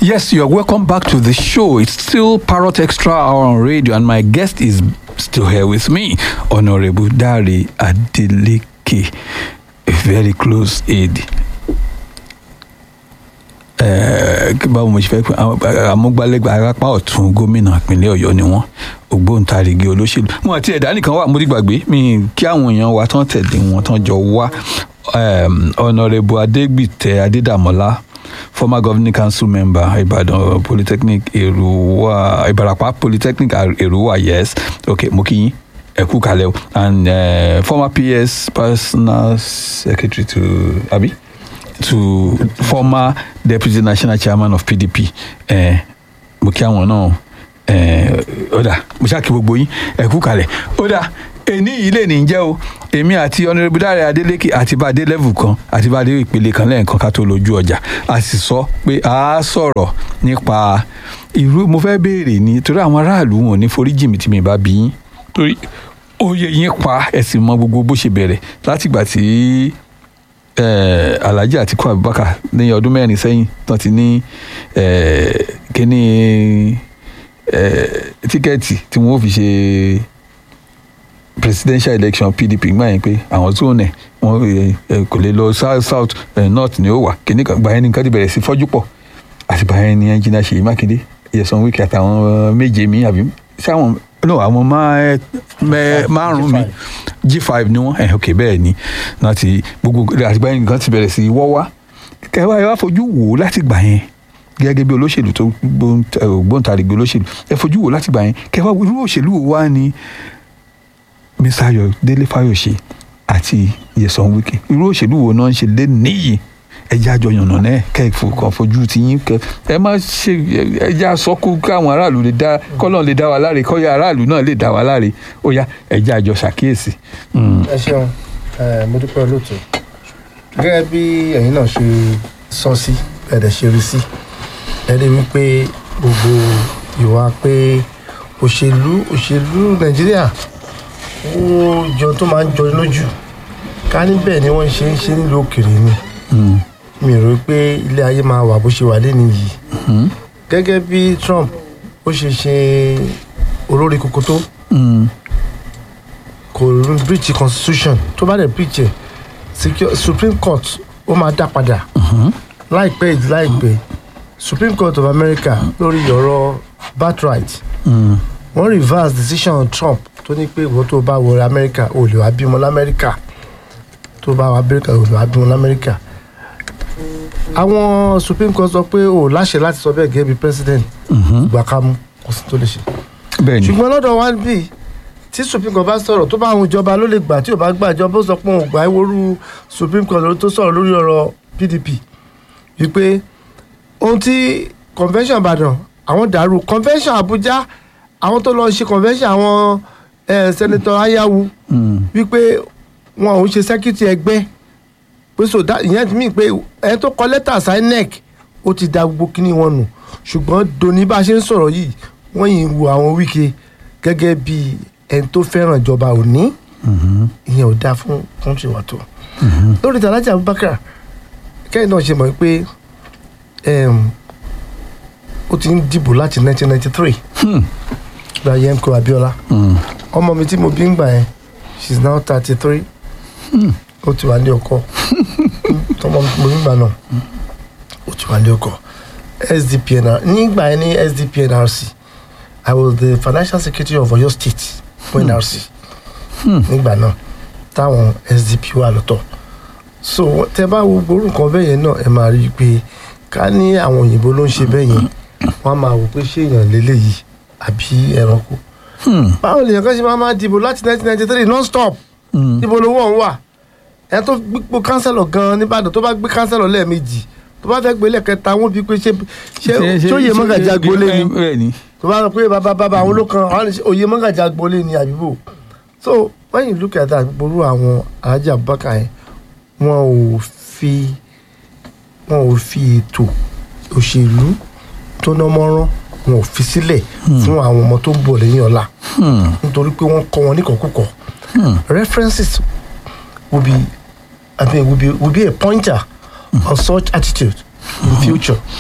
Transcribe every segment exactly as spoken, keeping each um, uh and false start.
Yes, you're welcome back to the show. It's still Parrot Extra Hour on radio, and my guest is still here with me, Honorable Dare Adeleke, a very close aide. Báwo mo ṣe fẹ́ pé amúgbálẹ́gbà arápá ọ̀tún gómìnà ìpínlẹ̀ Ọ̀yọ́ ni wọ́n, ògbóǹtarìgì olóṣèlú. Mo àti ẹ̀dá nìkan wà, mo ti gbàgbé mi kí àwọn èèyàn wa tán tẹ̀lé wọn tán jọ wá. Honorable Adegbite Adedamola, former governing council member, Ibadan Polytechnic Èrúwà, Ìbàràpá Polytechnic Èrúwà, yes. Okay, mo kí yín, ẹ kú kalẹ̀ o. And uh, former P S personal secretary to Abi? To former deputy national chairman of P D P. Eh, mo kí àwọn náà. Eh, ọ̀dà, mo ṣáà kí gbogbo yín, ẹ kú kalẹ̀. Ọ̀dà, èní yìí lè ní jẹ́ o. Èmi àti Honorable Dare Adeleke àti bá dé level kan àti bá dé ìpele kan lẹ́ẹ̀kan ká tó lójú ọjà. A sì sọ pé a sọ̀rọ̀ nípa irú mo fẹ́ béèrè ni torí àwọn aráàlú wọn ní foríjì mi tí mi bá bí yín. Torí oyè yín pa ẹ̀sìn mọ gbogbo bó ṣe bẹ̀rẹ̀ látìgbà tí eh, Alhaji Atiku Abubakar ní ọdún mẹ́rin sẹ́yìn tán ti ní eh, kíní eh, tíkẹ́ẹ̀tì tí wọ́n fi ṣe presidential election P D P gbà yẹn pé àwọn tó nẹ wọn kò lè lọ south south north ni ó wà kíní kan gbà yẹn nìkan ti bẹ̀rẹ̀ sí fọ́jú pọ̀ àti gbà yẹn ní ẹnjìnà Ṣèyí Mákindé Nyesom Wike àtàwọn méje mi àbí sáwọn no àwọn márùn mi G five ni wọn ẹ ok bẹ́ẹ̀ ni láti gbogbo àti gbà yẹn nìkan ti bẹ̀rẹ̀ sí wọ́ wá kẹwàá ẹ wá fojú wò láti gbà yẹn gẹ́gẹ́ bí olóṣèlú tó gbóǹtarìgì olóṣèlú ẹ fojú wò láti gbà yẹn kẹwàá irú òṣèlú wo wá ni Mister Ayọ̀délé Fáyọ̀ṣe àti Nyesom Wike irú òṣèlú wo náà ń ṣe lé níyì ẹjẹ́ àjọyànnà náà kẹ́ẹ̀fù kan fojú ti yín kẹ́ ẹ má ṣe ẹjẹ́ àsọkú káwọn aráàlú lè dá kọ́lọ́n lè dá wa láre kọ́yà aráàlú náà lè dá wa láre ó yá ẹjẹ́ àjọ ṣàkíyèsí. ẹ ṣeun mo dúpẹ́ olóòtú gẹ́gẹ́ bí ẹ̀yin náà ṣe sọ sí ẹ̀dẹ̀ ṣe rí sí ẹ rí wípé gbogbo ìwà pé òṣèlú òṣèlú Nàìjíríà ó jọ tó máa ń jọ lójú ká níbẹ̀ ni wọ́n ṣe ń ṣe nílùú òkèèrè ni mi rò pé ilé ayé máa wà bó ṣe wà lẹ́nu yìí gẹ́gẹ́ bí Trump ó ṣe ṣe olórí kókó tó kò breach constitution tó bá dẹ̀ breach ẹ̀ Supreme Court ó máa dá padà láìpẹ́ ìdí láìpẹ́ Supreme Court of America lórí ọ̀rọ̀ birthright wọ́n reverse decision Trump tó ní pé ìwọ́n tó bá wọ Amẹ́ríkà ò lè wá bímọ l'Amẹ́ríkà tó bá wọ Amẹ́ríkà ò lè wá bímọ l'Amẹ́ríkà àwọn Supreme Court sọ pé ò láṣẹ láti sọ bẹ́ẹ̀ gẹ́gẹ́ bí president ìgbà ká mú kò sí tó lè ṣe ṣùgbọ́n lọ́dọ̀ wá bí tí Supreme Court bá sọ̀rọ̀ tó bá àwọn ìjọba ló lè gbà tí ò bá gbà ìjọba ó sọ pé òun gbà ìwòrú Supreme Court tó sọ̀rọ̀ lórí ọ̀rọ̀ P D P wípé ohun tí convention Ìbàdàn àwọn dàrú convention Àbújá àwọn tó lọ ṣe convention àwọn Eh, Senator Ayawu wípé wọn ò ṣe secretary ẹgbẹ́ pé so ìyẹn ti mí pé ẹni tó kọ lẹ́tà sí I N E C ó ti da gbogbo kíní wọn nù ṣùgbọ́n doni bá a ṣe ń sọ̀rọ̀ yìí wọ́n yìí ń wo àwọn Wike gẹ́gẹ́ bí ẹni tó fẹ́ràn ìjọba òní ìyẹn ò dáa fún country wa tó lórí ti Alhaji Abubakar kẹ́yìn náà ṣe mọ̀ pé ó ti ń dìbò láti nineteen ninety-three gba Yemko Abiola ọmọ mi tí mo bí ń gbà yẹn she is now thirty three ó ti wà ní ọkọ tọmọ mi tí mo bí ń gbà náà ó ti wà ní ọkọ S D P N R nígbà yẹn ní S D P N R C I was the financial secretary of Oyo State fún N R C nígbà náà táwọn S D P wà lọ́tọ̀ so tẹ bá wo gbórùn kan bẹ́ẹ̀ yẹn náà ẹ máa rí i pé ká ní àwọn òyìnbó ló ń ṣe bẹ́ẹ̀ yẹn wọ́n á máa wò pé ṣé èèyàn lélẹ́yìí àbí ẹranko. báwo lèèyàn kan ṣe máa máa dìbò láti nineteen ninety three non stop ibo ló wọ̀ ń wà ẹ tó gbígbó kánsẹ́lọ̀ gan-an nìbàdàn tó bá gbé kánsẹ́lọ̀ lẹ́ẹ̀mejì tó bá fẹ́ gbé lẹ́ẹ̀kẹta wọn bíi pé ṣé ṣé òye mọ́gàjà gbolé ni tó bá sọ pé bàbá bàbá àwọn ló kan òye mọ́gàjà gbolé ni àbíbò so when you look at that gbogbo àwọn Alhaji Abubakar yẹn wọn ò fi wọn ò fi ètò òṣèlú tó ná mọ́rán wọn ò fi sílẹ̀ fún àwọn ọmọ tó ń bọ̀ lẹ́yìn ọ̀la nítorí pé wọ́n kọ́ wọn níkọ̀ọ́kùkọ̀ references will be I mean will be will be a pointer on such attitude in future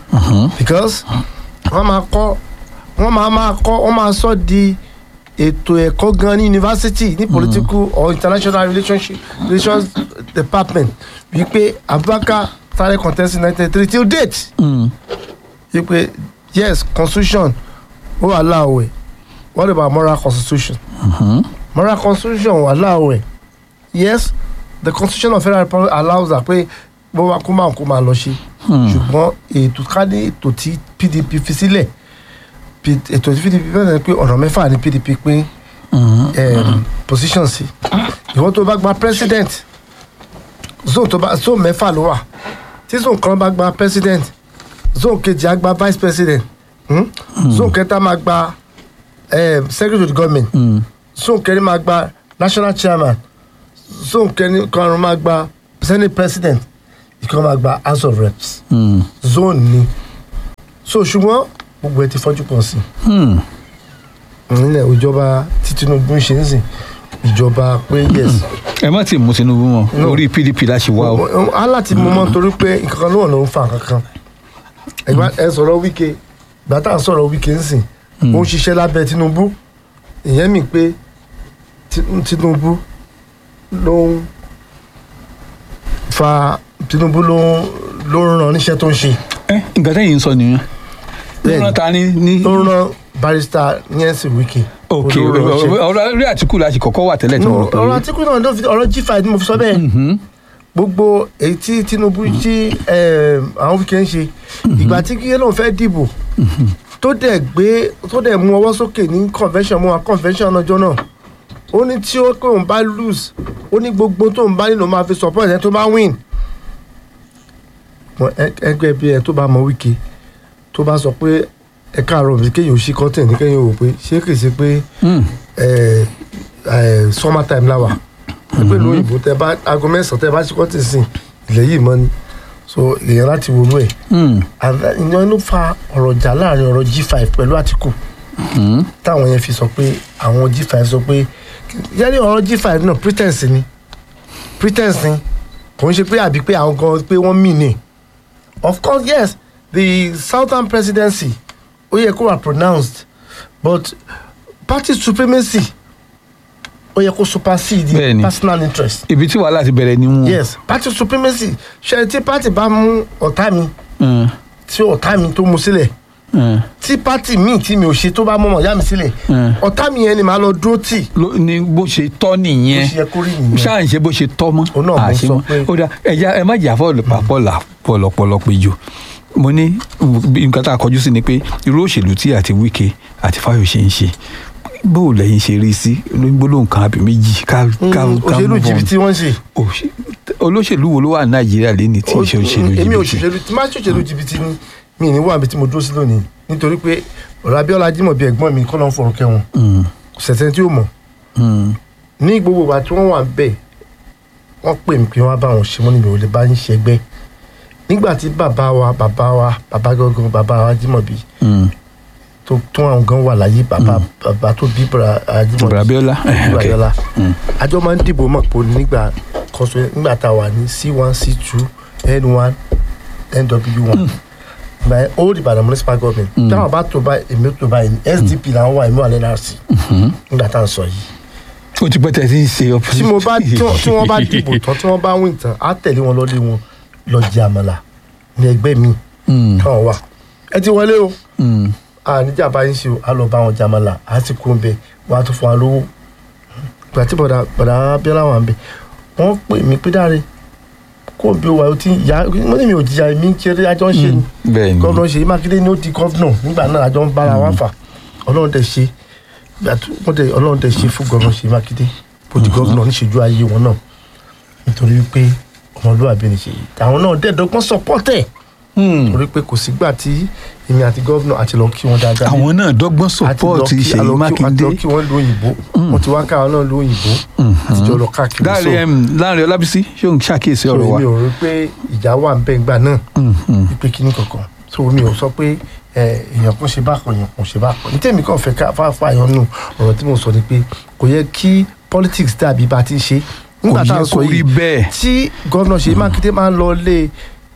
because wọ́n máa kọ́ wọ́n máa máa kọ́ wọ́n máa sọ di ètò ẹ̀kọ́ gan ní university ní political or international relationship relations department wípé Abubakar started contesting nineteen ninety-three till date wípé yes constitution ó allow ẹ̀ what about moral constitution mm-hmm. moral constitution ó allow ẹ̀ yes the constitution of Federal Republic allows that pé bó wa kó máa kó máa lọ ṣe ṣùgbọ́n ètò ká ní ètò tí P D P fi sílẹ̀ ètò tí P D P bẹ̀rẹ̀ pé ọ̀nà mẹ́fà ní P D P pín position sí ìwọ́n tó bá gba president zone tó bá zone mẹ́fà ló wà tí zone kan bá gba president zone kejì á gba vice president hmm? mm. zone kẹta máa gba um, secretary of the government mm. zone kẹrin máa gba national chairman zone kẹrin kan máa gba senate president ìkan máa gba house of reps mm. zone ni so ṣùgbọ́n gbogbo ẹ ti fọ́jú pọ̀ sí nílẹ̀ ìjọba tí Tinubu ń ṣe ń sìn ìjọba pé yes. ẹ má ti mú Tinubu mọ́ orí P D P láti wá o. aláti mú mọ́ torí pé nǹkan kan ló wà ló ń fa nǹkan kan ẹ sọ̀rọ̀ Wike gbàtà ń sọ̀rọ̀ Wike ń sìn ó ń ṣiṣẹ́ lábẹ́ Tinubu ìyẹn mi pé Tinubu ló ń fa Tinubu ló ń ràn níṣẹ́ tó ń ṣe. ẹ nǹkan tẹ́yìn ń sọ nìyẹn ló rán ta ní ní. ló rán barrister Nyesom Wike. ok ọ̀rọ̀ orí Àtíkù láti kọ́kọ́ wà tẹ́lẹ̀ tí mo rò pé. ọ̀rọ̀ Àtíkù náà ló fi ọ̀rọ̀ G five ni mo fi sọ bẹ́ẹ̀ gbogbo èyí tí Tinubu tí àwọn Wike ń ṣe ìgbà tí kíyẹn náà fẹ́ dìbò tó dẹ̀ gbé tó dẹ̀ mú ọwọ́ sókè ní convention mú wa convention ọjọ́ náà ó ní tí ó pé òun bá lose ó ní gbogbo tó ń bá nínú máa fi support ẹ̀ tó bá win ẹgbẹ́ bí ẹ tó bá mọ Wike tó bá sọ pé ẹ káàárọ̀ mi kéèyàn ò ṣí content ní kéèyàn ò pé ṣé kìí ṣe pé summer time láwà pé lóyìnbó tẹ bá aago mẹ́sàn-án tẹ bá ṣí content sí ilẹ̀ yìí mọ́ ni so èèyàn láti wọnú ẹ̀ ìyẹn ló fa ọ̀rọ̀ jà láàrin ọ̀rọ̀ G five pẹ̀lú Àtíkù táwọn yẹn fi sọ pé àwọn G five sọ pé yẹ́nì ọ̀rọ̀ G five náà pretense ni pretense ni kò ń ṣe pé àbí pé àwọn gan pé wọ́n mì ní of course yes the southern presidency ó yẹ kó wà pronounced but party supremacy ó yẹ kó supersede the personal interest. ibi tí wàhálà ti bẹ̀rẹ̀ ni wọn. yes party supremacy ṣe tí party bá mú ọ̀tá mi tí ọ̀tá mi tó mú sílẹ̀ tí party míì tí mi ò ṣe tó bá mọ̀ ọ̀yá mi sílẹ̀ ọ̀tá mi yẹn ni màá lọ dúró tì. ni bó ṣe tọ́ nìyẹn bó ṣe yẹ kó rí nìyẹn ṣáà ń ṣe bó ṣe tọ́ mọ́. ó náà mo sọ pé ó dà ẹja ẹ má jà fọlọ pàpọlà pọlọpọlọ péjọ mo ní nǹkan tá a kọjú sí ni pé irú òṣèlú tí àti Wike àti Fáyọ̀ṣe ń ṣe bó lẹ́yìn ṣe rí sí gbólóhùn kan àbí méjì ká ká ká òṣèlú jìbìtì wọ́n ṣe. olóṣèlú wo ló wà ní Nàìjíríà lẹ́ni tí ì ṣe òṣèlú jìbìtì. èmi òṣèlú tí máa ṣòṣèlú jìbìtì ni mi ní wà mí tí mo dúró sí lónìí nítorí pé ọ̀rọ̀ Abíọ́lá Ajímọ̀bí ẹ̀gbọ́n mi kọ́ ló ń fọ̀rọ̀ kẹwọn kò sẹ̀sẹ̀ tí ó mọ̀ ní gbogbo ìgbà tí wọ́n wà bẹ́ẹ̀ wọ́n pè mí pé wọ́n bá wọn ṣe mọ́ níbi òde bá ń ṣẹgbẹ́ nígbà tí bàbá wa bàbá wa bàbá gangan bàbá wa Ajímọ̀bí tó tún àwọn gan wà láyé bàbá bàbá tó bí Ajímọ̀bí Abíọ́lá àjọ máa ń dìbò mọ̀ pé nígbà kọ́sọ́ nígbà tá a wà ní C one C two N one N W one by old Ìbàdàn municipal government táwọn bá tó bá èmi tó bá yìí S D P làwọn wà èmi wà lẹ́nu àrùsí nígbà tá à ń sọ yìí. o ti pẹ́tẹ́ sí ṣe opposition. tí mo bá tí wọ́n bá dìbò tán tí wọ́n bá win tán á tẹ̀lé wọn lọ́lé wọn lọ jẹ àmàlà ní ẹgbẹ́ mi táwọn wà ẹ ti wọlé o àníjà bá yín ṣe o á lọ bá wọn jẹ àmàlà á ti kú bẹ wọn á tún fún wa lówó ìgbà tí bọ̀dà bọ̀dà Abíọ́lá wà ń bẹ wọ́n pè mí pé dáre kó bí o wà o ti yá mo ní mi ò jìyà mi kéré àjọ ń ṣe ni gọ́vnà Ṣèyí Mákindé ní ó di gọ́vnà nígbà náà àjọ ń bára wa fà ọlọ́run tẹ̀ ṣe ọlọ́run tẹ̀ ṣe fún gọ́vnà Ṣèyí Mákindé bó di gọ́vnà níṣẹ́jú ayé wọn náà nítorí pé ọmọlúwàbí ni Ṣèyí àwọn náà dẹ́ẹ̀dọ́gbọ́n sọpọ́tẹ̀ torí pé kò sígbà tí èmi àti gọ́vnà àti lọ kí wọn dáadáa àwọn náà dọ́gbọ́n sọpọ́ọ̀tì Ṣèyí Mákindé àti lọ kí wọn lóyìnbó wọn ti wá káwọn náà lóyìnbó àtijọ́ lọ káàkiri. Láàrin Ọlábísí ṣé òun ṣàkíyèsí ọ̀rọ̀ wa. mi ò rí pé ìjà wà ń bẹ ńgbà náà wípé kíní kankan so mi ò sọ pé èèyàn kan ṣe bákan èèyàn kan ṣe bákan ní tèmi kàn fẹ́ fáfá yẹn nù ọ̀rọ̀ tí mo sọ ni pé kò yẹ kí politics dàbí bá ti ń ṣe nígbà tá a sọ yìí tí gọ́vnà Ṣèyí Mákindé máa ń lọ lé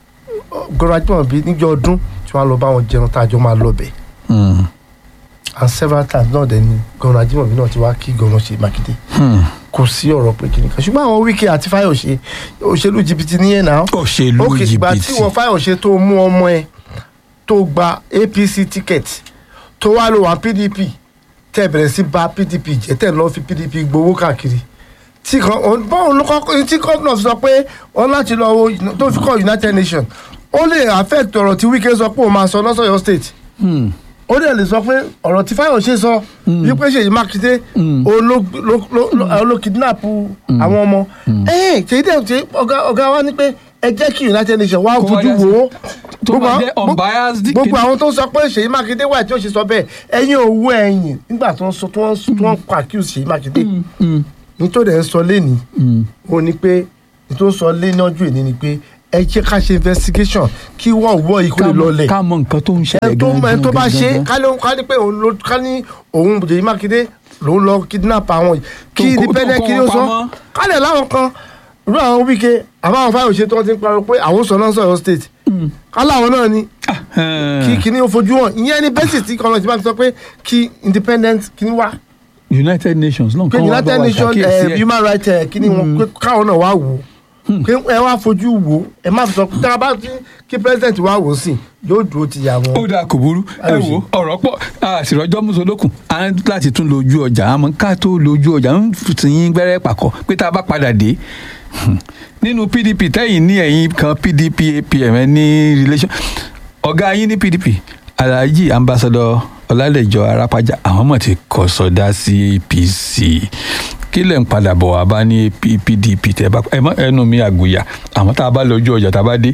Gọ̀rọ̀ Ajímọ̀bí níjọ́ ọdún tí wọ́n á lọ bá wọn jẹun tá a jọ máa lọ bẹ̀. And several times náà dẹ̀ ni Gọ̀rọ̀ Ajímọ̀bí náà ti wá kí Gọ̀rọ̀ Ṣèyí Mákindé. Kò sí ọ̀rọ̀ pé kìnìún kan ṣùgbọ́n àwọn Wike àti Fáyọ̀ṣe òṣèlú jìbìtì nìyẹn náà. òṣèlú òkè ìgbà tí jìbìtì wọ́n Fáyọ̀ṣe tó mú ọmọ ẹ tó gba A P C ticket tó wá lọ wá P D P tẹ́ bẹ̀rẹ̀ sí bà P D P jẹ́ tẹ́ lọ́ọ́ fi P D P gbowó káàkiri tí kan báwọn ló kọ́kọ́ tí gómìnà sọ pé wọ́n láti lọ wo tó fi kọ́ United Nations ó lè affect ọ̀rọ̀ tí Wike sọ pé òun máa sọ lọ́sọ̀yọ́ state ó dẹ̀ lè sọ pé ọ̀rọ̀ tí Fáyọ̀ṣe sọ wípé Ṣèyí Mákindé ló kidnap àwọn ọmọ ẹ̀ẹ́n Ṣèyí dẹ̀ ṣe ọ̀gá wa ní pé ẹ jẹ́ kí United Nations wá fojú wò ó gbogbo àwọn tó sọ pé Ṣèyí Mákindé wà tí ó ṣe sọ bẹ́ẹ̀ ẹ̀yin òwú ẹ̀yìn nígbà tó ń sọ tó ń kọ accuse Ṣèyí Mákindé nítorí ẹ̀ ń sọ lẹ́ni ó ní pé nítorí sọ lẹ́ni ọjọ́ ìní ni pé ẹ jẹ́ ká ṣe investigation kí wọ́n wọ́ ikú lè lọlẹ̀. ká mọ nǹkan tó ń ṣẹlẹ̀ gan-an ẹ tó bá ṣe ká ní pé ká ní òun Ṣèyí Mákindé lòun lọ kidnap àwọn kí independent kí ló sọ ká lè láwọn kan irú àwọn Wike àbáwọn Fáyọ̀ṣe tí wọ́n ti ń pariwo pé àwọn sọ náà sọ̀rọ̀ state ká láwọn náà ni kí kíní ó fojú hàn ìyẹn ní basis tí kọ́nà ìjọba sọ pé kí independent kíní wá. United Nations náà kọ́ wá bá wa ṣàkíyèsí ẹ̀ human rights kíní wọn káwọn náà wá wò ó kí ẹ wá fojú wo ẹ má fi sọ tá a bá ti kí president wá wò sí yóò dúró ti yà wọn. ó dáa kò burú ẹ wo ọ̀rọ̀ pọ̀ àṣìrọ̀jọ́ mùsùlùkùn à ń láti tún lójú ọjà àmọ́ ká tó lójú ọjà ń tìyín gbẹ́rẹ́ pàkọ́ pé tá a bá padà dé nínú P D P tẹ́yìn ní ẹ̀yìn kan P D P A P M ẹ ní relation ọ̀gá yín ní P D P Alhaji Ambassador Ọládẹ̀jọ Arápájà àwọn mọ̀ ti kọ̀ sọ́dá sí A P C kí lẹ̀ ń padà bọ̀ wá bá ní P D P tẹ́ bá ẹnu mi àgùyà àmọ́ tá a bá lójú ọjà tá a bá dé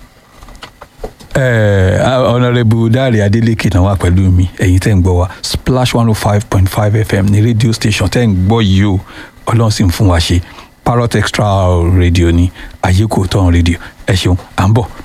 Honourable Dáre Adélékè náà wà pẹ̀lú mi ẹ̀yin tẹ́ ń gbọ́ wa Splash one oh five point five F M ní rédíò station tẹ́ ń gbọ́ yìí o Ọlọ́run sì ń fún wa ṣe Parrot Extra Radio ní ayé kò tán rédíò ẹ ṣeun à ń bọ̀.